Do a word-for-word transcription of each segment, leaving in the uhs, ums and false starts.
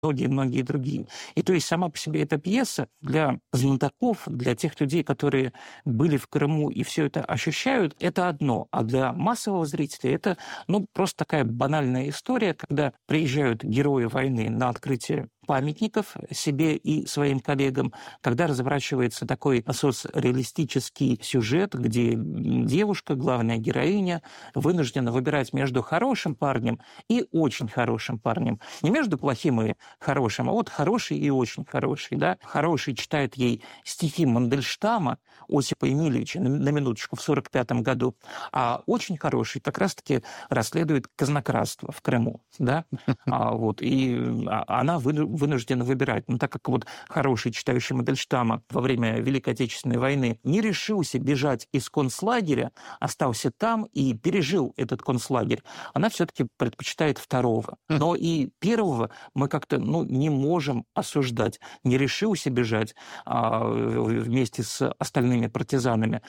многие-многие другие. И то есть сама по себе эта пьеса для знатоков, для тех людей, которые были в Крыму и все это ощущают, это одно. А для массового зрителя это ну, просто такая банальная история, когда приезжают герои войны на открытие памятников себе и своим коллегам, когда разворачивается такой соцреалистический сюжет, где девушка, главная героиня, вынуждена выбирать между хорошим парнем и очень хорошим парнем. Не между плохим и хорошим, а вот хороший и очень хороший. Да? Хороший читает ей стихи Мандельштама, Осипа Емельевича, на минуточку, в сорок пятом году, а очень хороший как раз-таки расследует казнократство в Крыму. Да? А, вот, и она вынуждена выбирать. Но так как вот хороший, читающий Мандельштама во время Великой Отечественной войны не решился бежать из концлагеря, остался там и пережил этот концлагерь, она все-таки предпочитает второго. Но и первого мы как-то ну, не можем осуждать. Не решился бежать а, вместе с остальными партизанами.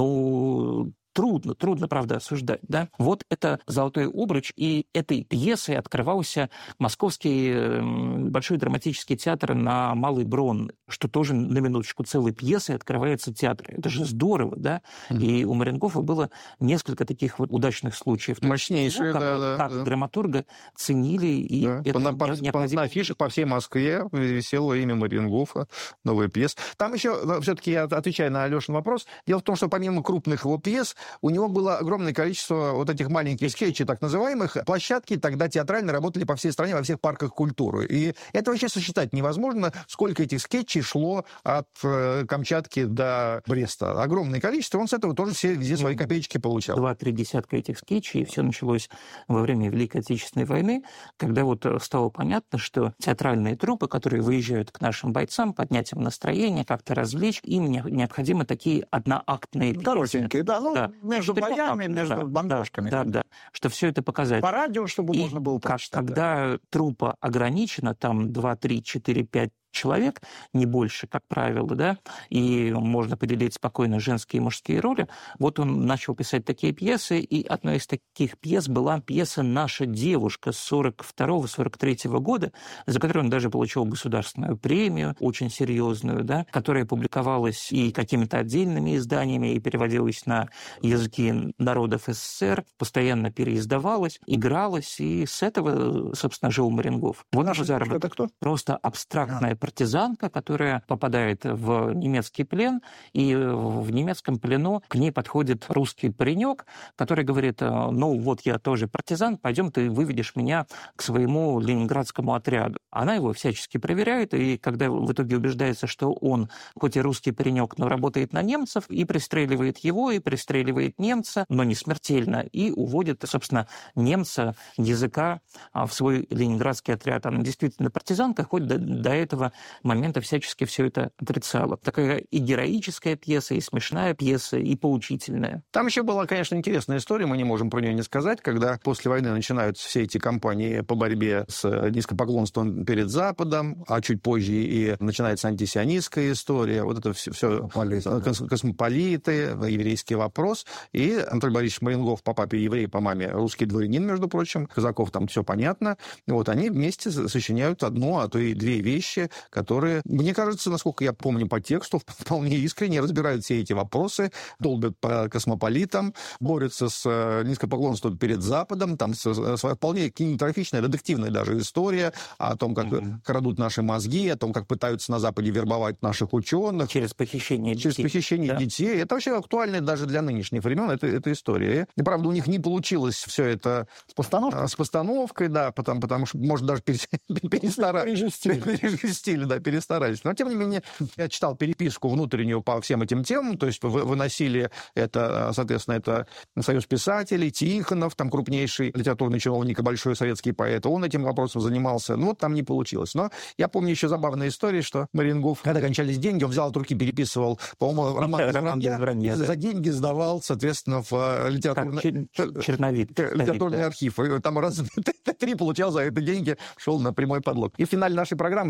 Но Трудно, трудно, правда, осуждать. Да? Вот это «Золотой обруч», и этой пьесой открывался Московский Большой драматический театр на Малой Бронной, что тоже, на минуточку, целой пьесой открывается театр. Это же здорово, да? Mm-hmm. И у Маренгофа было несколько таких вот удачных случаев. Мощнейшие, как, да, да. Как да. драматурга ценили. И да. это на, необходимо... на афишах по всей Москве висело имя Маренгофа, новая пьеса. Там еще, все-таки я отвечаю на Алешин вопрос, дело в том, что помимо крупных его пьес, у него было огромное количество вот этих маленьких скетчей, так называемых. Площадки тогда театрально работали по всей стране, во всех парках культуры. И это вообще сосчитать невозможно, сколько этих скетчей шло от э, Камчатки до Бреста. Огромное количество. Он с этого тоже все везде свои копеечки получал. Два-три десятка этих скетчей, и все началось во время Великой Отечественной войны, когда вот стало понятно, что театральные труппы, которые выезжают к нашим бойцам, поднять им настроение, как-то развлечь, им необходимы такие одноактные пьесы. Коротенькие, да, ну, да. между боями, между да, бомбежками. Да, да, да, что все это показать. По радио, чтобы и можно было прочитать. Когда да. труппа ограничена, там два, три, четыре, пять человек, не больше, как правило, да, и можно поделить спокойно женские и мужские роли. Вот он начал писать такие пьесы, и одной из таких пьес была пьеса «Наша девушка» с сорок второго — сорок третьего года, за которую он даже получил государственную премию, очень серьезную, да, которая публиковалась и какими-то отдельными изданиями, и переводилась на языки народов СССР, постоянно переиздавалась, игралась, и с этого, собственно, жил Маренгоф. Вот «Наша девушка» — это кто? Просто абстрактная партизанка, которая попадает в немецкий плен, и в немецком плену к ней подходит русский паренек, который говорит: ну вот я тоже партизан, пойдем ты выведешь меня к своему ленинградскому отряду. Она его всячески проверяет, и когда в итоге убеждается, что он, хоть и русский паренек, но работает на немцев, и пристреливает его, и пристреливает немца, но не смертельно, и уводит, собственно, немца, языка в свой ленинградский отряд. Она действительно партизанка, хоть до, до этого момента всячески все это отрицала. Такая и героическая пьеса, и смешная пьеса, и поучительная. Там еще была, конечно, интересная история, мы не можем про нее не сказать, когда после войны начинаются все эти кампании по борьбе с низкопоклонством перед Западом, а чуть позже и начинается антисионистская история, вот это все, все космополиты. космополиты, еврейский вопрос. И Анатолий Борисович Маренгоф, по папе еврей, по маме русский дворянин, между прочим, казаков там все понятно. Вот они вместе сочиняют одну, а то и две вещи, которые, мне кажется, насколько я помню по тексту, вполне искренне разбирают все эти вопросы, долбят по космополитам, борются с низкопоклонством перед Западом, там своя вполне кинематографичная, детективная даже история о том, как mm-hmm. крадут наши мозги, о том, как пытаются на Западе вербовать наших ученых. Через похищение детей. Через похищение да? детей. Это вообще актуально даже для нынешних времен, это, это история. И, правда, у них не получилось все это с постановкой, с постановкой да, потому, потому что, может, даже перестарались. Пережестили, да, перестарались. Но, тем не менее, я читал переписку внутреннюю по всем этим темам, то есть выносили это, соответственно, это Союз писателей, Тихонов, там крупнейший литературный чиновник и большой советский поэт, он этим вопросом занимался, ну, вот там не получилось. Но я помню еще забавная история, что Маренгоф, когда кончались деньги, он взял от руки, переписывал, по-моему, роман Вранья, за деньги сдавал, соответственно, в литературный, черновик, литературный архив. И там раз три получал за это деньги, шел на прямой подлог. И в финале нашей программы я расскажу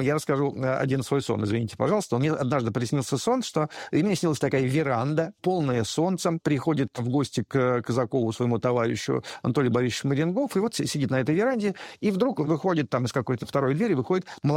расскажу один свой сон, извините, пожалуйста. Мне однажды приснился сон, что и мне снилась такая веранда, полная солнцем. Приходит в гости к Казакову, своему товарищу Анатолий Борисович Маренгов, и вот сидит на этой веранде, и вдруг выходит там из какой-то второй двери, выходит